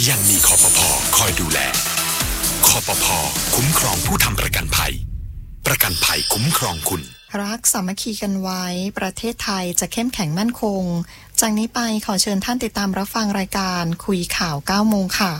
ยังมีคปภ.คอยดูแลคปภ.คุ้มครองผู้ทำประกันภัยประกันภัยคุ้มครองคุณรักสามัคคีกันไว้ประเทศไทยจะเข้มแข็งมั่นคงจากนี้ไปขอเชิญท่านติดตามรับฟังรายการคุยข่าว 9 โมงค่ะ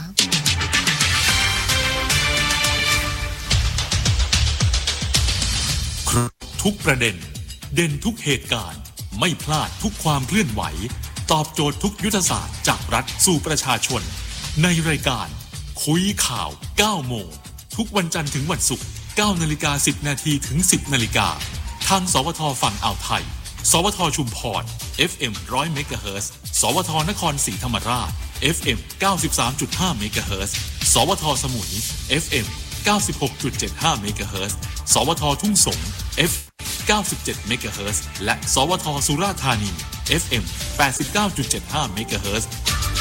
ทุกประเด็นเด่นทุกเหตุการณ์ไม่พลาดทุกความเคลื่อนไหวตอบโจทย์ทุกยุทธศาสตร์จากรัฐสู่ประชาชนในรายการคุยข่าว 9 โมงทุกวันจันทร์ถึงวันศุกร์ 9:10 นาทีถึง 10 นาฬิกาทางสวทฝั่งอ่าวไทยสวทชุมพร FM 100 เมกะเฮิรตซ์สวทนครศรีธรรมราช FM 93.5 เมกะเฮิรตซ์สวทสมุย FM 96.75 เมกะเฮิรตซ์สวททุ่งสง F 97 เมกะเฮิรตซ์และสวทสุราษฎร์ธานี FM 89.75 เมกะเฮิรตซ์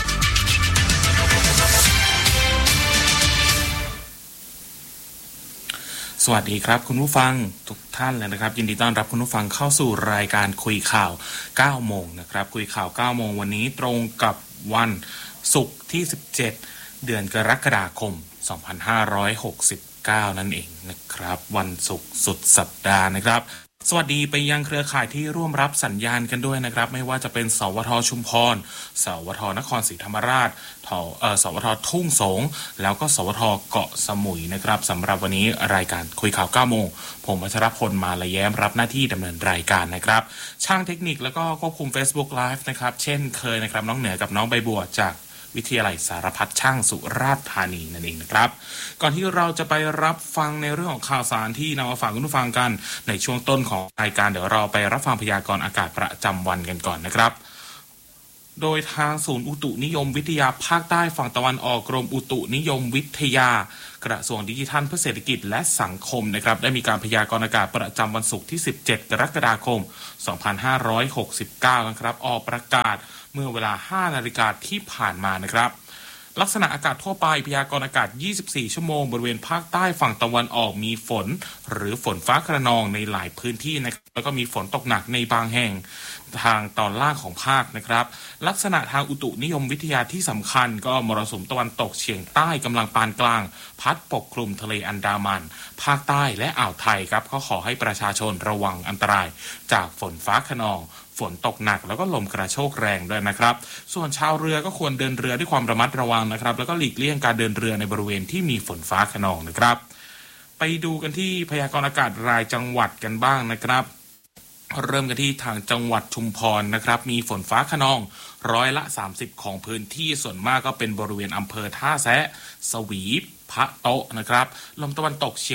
สวัสดีครับคุณผู้ฟังทุกท่านเลยนะครับยินดีต้อนรับคุณผู้ฟังเข้าสู่รายการคุยข่าว 9 โมงนะครับคุยข่าว 9 โมงวันนี้ตรงกับวันศุกร์ที่ 17 เดือนกรกฎาคม 2569 นั่นเองนะครับวันศุกร์สุดสัปดาห์นะครับสวัสดีไปยังเครือข่ายที่ร่วมรับสัญญาณกันด้วยนะครับไม่ว่าจะเป็นสวทชุมพรสวทนครศรีธรรมราชสวททุ่งสงแล้วก็สวทเกาะสมุยนะครับสำหรับวันนี้รายการคุยข่าว 9 โมงผมวัชรพลมาละแย้มรับหน้าที่ดำเนินรายการนะครับช่างเทคนิคแล้วก็ควบคุม Facebook Live นะครับเช่นเคยนะครับน้องเหนือกับน้องใบบัวจากวิทยาลัยสารพัดช่างสุราษฎร์ธานีนั่นเองนะครับก่อนที่เราจะไปรับฟังในเรื่องของข่าวสารที่นำมาฝากคุณผู้ฟังกันในช่วงต้นของรายการเดี๋ยวเราไปรับฟังพยากรณ์อากาศประจำวันกันก่อนนะครับโดยทางศูนย์อุตุนิยมวิทยาภาคใต้ฝั่งตะวันออกกรมอุตุนิยมวิทยากระทรวงดิจิทัลเพื่อเศรษฐกิจและสังคมนะครับได้มีการพยากรณ์อากาศประจำวันศุกร์ที่ 17 กรกฎาคม 2569 นะครับออกประกาศเมื่อเวลา 5 นาฬิกาที่ผ่านมานะครับลักษณะอากาศทั่วไปพยากรณ์อากาศ 24 ชั่วโมงบริเวณภาคใต้ฝั่งตะวันออกมีฝนหรือฝนฟ้าคะนองในหลายพื้นที่นะครับแล้วก็มีฝนตกหนักในบางแห่งทางตอนล่างของภาคนะครับลักษณะทางอุตุนิยมวิทยาที่สำคัญก็มรสุมตะวันตกเฉียงใต้กำลังปานกลางพัดปกคลุมทะเลอันดามันภาคใต้และอ่าวไทยครับก็ขอให้ประชาชนระวังอันตรายจากฝนฟ้าคะนองฝนตกหนักแล้วก็ลมกระโชกแรงด้วยนะครับส่วนชาวเรือก็ควรเดินเรือด้วยความระมัดระวังนะครับแล้วก็หลีกเลี่ยงการเดินเรือในบริเวณที่มีฝนฟ้าคะนองนะครับไปดูกันที่พยากรณ์อากาศรายจังหวัดกันบ้างนะครับเริ่มกันที่ทางจังหวัดชุมพรนะครับมีฝนฟ้าคะนอง30%ของพื้นที่ส่วนมากก็เป็นบริเวณอำเภอท่าแซะสวีพระโต๊ะนะครับลมตะวันตกเฉียง